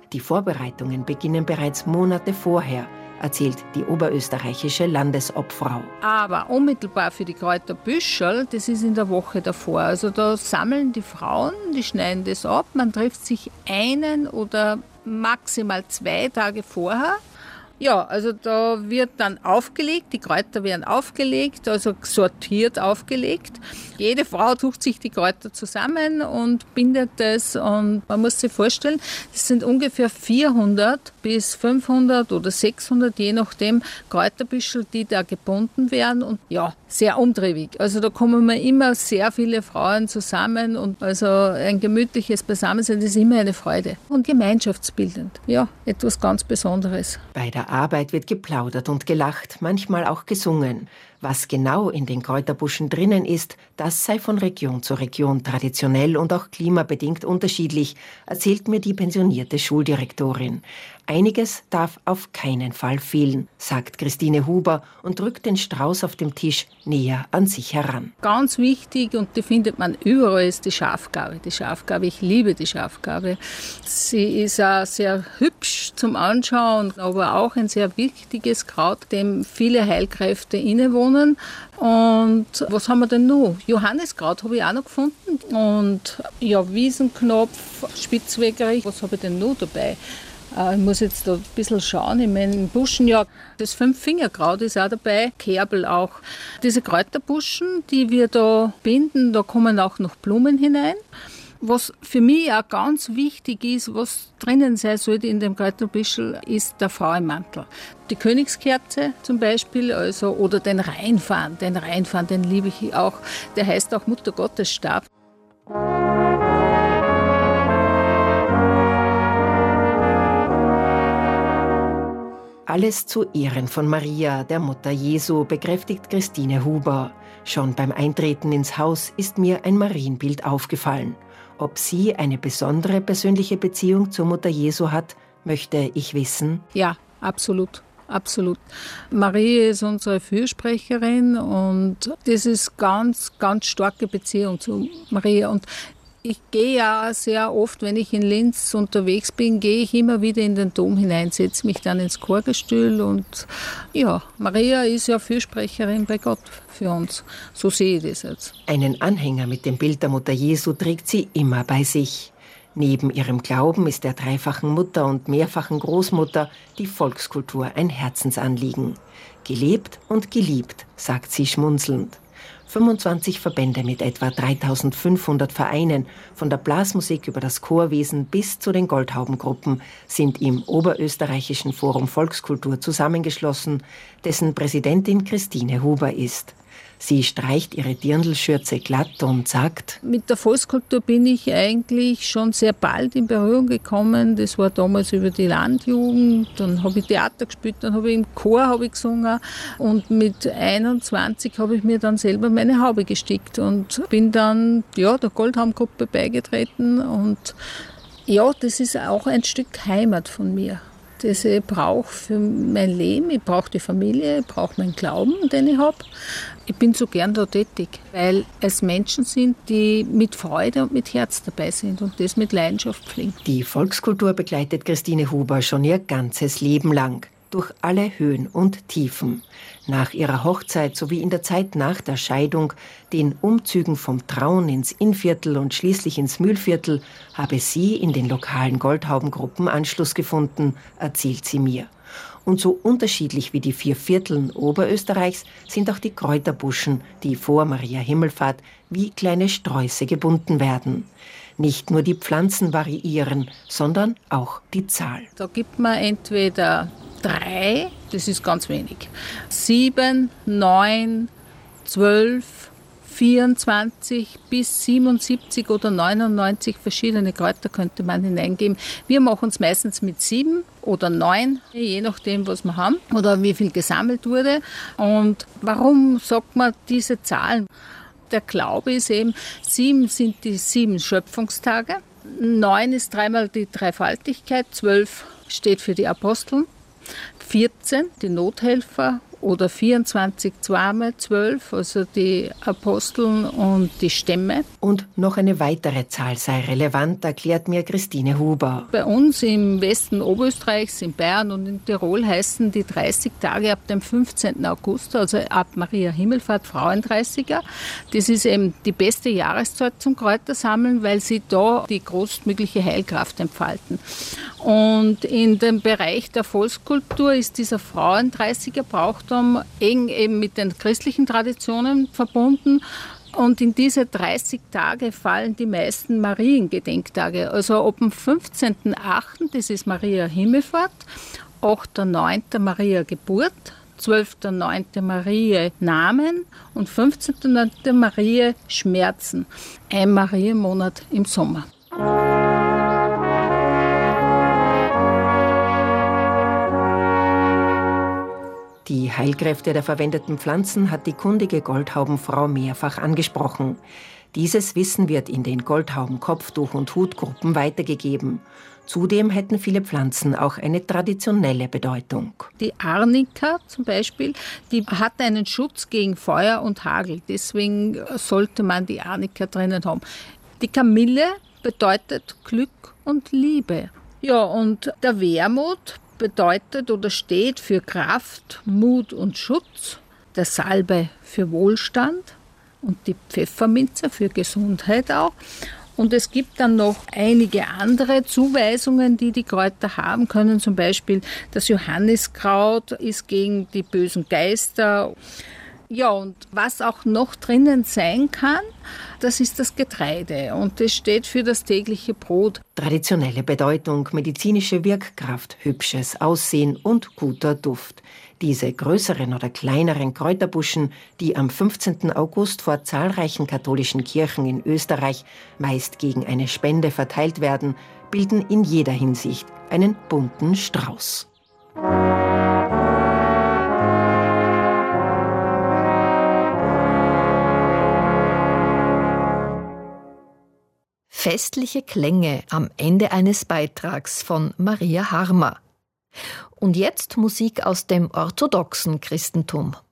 Die Vorbereitungen beginnen bereits Monate vorher, erzählt die oberösterreichische Landesobfrau. Aber unmittelbar für die Kräuterbüschel, das ist in der Woche davor. Also da sammeln die Frauen, die schneiden das ab. Man trifft sich 1 oder maximal 2 Tage vorher. Ja, also da wird dann aufgelegt, die Kräuter werden aufgelegt, also sortiert aufgelegt. Jede Frau sucht sich die Kräuter zusammen und bindet das. Und man muss sich vorstellen, es sind ungefähr 400 bis 500 oder 600, je nachdem, Kräuterbüschel, die da gebunden werden. Und ja, sehr umtriebig. Also da kommen immer sehr viele Frauen zusammen und also ein gemütliches Beisammensein ist immer eine Freude. Und gemeinschaftsbildend, ja, etwas ganz Besonderes. Bei der Arbeit wird geplaudert und gelacht, manchmal auch gesungen. Was genau in den Kräuterbuschen drinnen ist, das sei von Region zu Region traditionell und auch klimabedingt unterschiedlich, erzählt mir die pensionierte Schuldirektorin. Einiges darf auf keinen Fall fehlen, sagt Christine Huber und drückt den Strauß auf dem Tisch näher an sich heran. Ganz wichtig, und die findet man überall, ist die Schafgarbe. Die Schafgarbe, ich liebe die Schafgarbe. Sie ist auch sehr hübsch zum Anschauen, aber auch ein sehr wichtiges Kraut, dem viele Heilkräfte innewohnen. Und was haben wir denn noch? Johanniskraut habe ich auch noch gefunden. Und ja, Wiesenknopf, Spitzwegerich, was habe ich denn noch dabei? Ich muss jetzt da ein bisschen schauen, in meinen Buschen, ja, das 5-Fingerkraut ist auch dabei, Kerbel auch. Diese Kräuterbuschen, die wir da binden, da kommen auch noch Blumen hinein. Was für mich auch ganz wichtig ist, was drinnen sein sollte in dem Kräuterbuschel, ist der Frauenmantel. Die Königskerze zum Beispiel, also, oder den Rheinfahren. Den Rheinfahren, den liebe ich auch. Der heißt auch Muttergottesstab. Alles zu Ehren von Maria, der Mutter Jesu, bekräftigt Christine Huber. Schon beim Eintreten ins Haus ist mir ein Marienbild aufgefallen. Ob sie eine besondere persönliche Beziehung zur Mutter Jesu hat, möchte ich wissen. Ja, absolut. Absolut. Marie ist unsere Fürsprecherin und das ist ganz, ganz starke Beziehung zu Maria. Und ich gehe ja sehr oft, wenn ich in Linz unterwegs bin, gehe ich immer wieder in den Dom hinein, setze mich dann ins Chorgestühl und ja, Maria ist ja Fürsprecherin bei Gott für uns. So sehe ich das jetzt. Einen Anhänger mit dem Bild der Mutter Jesu trägt sie immer bei sich. Neben ihrem Glauben ist der dreifachen Mutter und mehrfachen Großmutter die Volkskultur ein Herzensanliegen. Gelebt und geliebt, sagt sie schmunzelnd. 25 Verbände mit etwa 3500 Vereinen, von der Blasmusik über das Chorwesen bis zu den Goldhaubengruppen, sind im Oberösterreichischen Forum Volkskultur zusammengeschlossen, dessen Präsidentin Christine Huber ist. Sie streicht ihre Dirndlschürze glatt und sagt: Mit der Volkskultur bin ich eigentlich schon sehr bald in Berührung gekommen. Das war damals über die Landjugend. Dann habe ich Theater gespielt, dann habe ich im Chor gesungen. Und mit 21 habe ich mir dann selber meine Haube gestickt und bin dann der Goldhaubengruppe beigetreten. Und ja, das ist auch ein Stück Heimat von mir, das ich brauche für mein Leben. Ich brauche die Familie, ich brauche meinen Glauben, den ich habe. Ich bin so gern da tätig, weil es Menschen sind, die mit Freude und mit Herz dabei sind und das mit Leidenschaft pflegen. Die Volkskultur begleitet Christine Huber schon ihr ganzes Leben lang, durch alle Höhen und Tiefen. Nach ihrer Hochzeit sowie in der Zeit nach der Scheidung, den Umzügen vom Traun ins Innviertel und schließlich ins Mühlviertel, habe sie in den lokalen Goldhaubengruppen Anschluss gefunden, erzählt sie mir. Und so unterschiedlich wie die 4 Vierteln Oberösterreichs sind auch die Kräuterbuschen, die vor Maria Himmelfahrt wie kleine Sträuße gebunden werden. Nicht nur die Pflanzen variieren, sondern auch die Zahl. Da gibt man entweder 3, das ist ganz wenig, 7, 9, 12, 24 bis 77 oder 99 verschiedene Kräuter könnte man hineingeben. Wir machen es meistens mit 7 oder 9, je nachdem, was wir haben oder wie viel gesammelt wurde. Und warum sagt man diese Zahlen? Der Glaube ist eben, 7 sind die 7 Schöpfungstage, 9 ist dreimal die Dreifaltigkeit, 12 steht für die Aposteln, 14 die Nothelfer oder 24 2x12, also die Aposteln und die Stämme. Und noch eine weitere Zahl sei relevant, erklärt mir Christine Huber. Bei uns im Westen Oberösterreichs, in Bayern und in Tirol heißen die 30 Tage ab dem 15. August, also ab Maria Himmelfahrt, Frauendreißiger. Das ist eben die beste Jahreszeit zum Kräutersammeln, weil sie da die größtmögliche Heilkraft entfalten. Und in dem Bereich der Volkskultur ist dieser Frauendreißiger Brauchtum eng eben mit den christlichen Traditionen verbunden. Und in diese 30 Tage fallen die meisten Mariengedenktage. Also ab dem 15.8., das ist Maria Himmelfahrt, 8.9. Maria Geburt, 12.9. Maria Namen und 15.9. Maria Schmerzen. Ein Marienmonat im Sommer. Die Heilkräfte der verwendeten Pflanzen hat die kundige Goldhaubenfrau mehrfach angesprochen. Dieses Wissen wird in den Goldhauben-Kopftuch- und Hutgruppen weitergegeben. Zudem hätten viele Pflanzen auch eine traditionelle Bedeutung. Die Arnika zum Beispiel, die hat einen Schutz gegen Feuer und Hagel. Deswegen sollte man die Arnika drinnen haben. Die Kamille bedeutet Glück und Liebe. Ja, und der Wermut bedeutet oder steht für Kraft, Mut und Schutz. Der Salbei für Wohlstand und die Pfefferminze für Gesundheit auch. Und es gibt dann noch einige andere Zuweisungen, die die Kräuter haben können. Zum Beispiel das Johanniskraut ist gegen die bösen Geister. Ja, und was auch noch drinnen sein kann, das ist das Getreide und das steht für das tägliche Brot. Traditionelle Bedeutung, medizinische Wirkkraft, hübsches Aussehen und guter Duft. Diese größeren oder kleineren Kräuterbuschen, die am 15. August vor zahlreichen katholischen Kirchen in Österreich meist gegen eine Spende verteilt werden, bilden in jeder Hinsicht einen bunten Strauß. Festliche Klänge am Ende eines Beitrags von Maria Harmer. Und jetzt Musik aus dem orthodoxen Christentum.